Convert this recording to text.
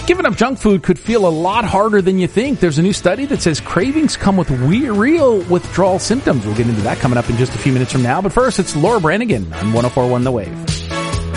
Giving up junk food could feel a lot harder than you think. There's a new study that says cravings come with real withdrawal symptoms. We'll get into that coming up in just a few minutes from now. But first, it's Laura Branigan on 104.1 The Wave.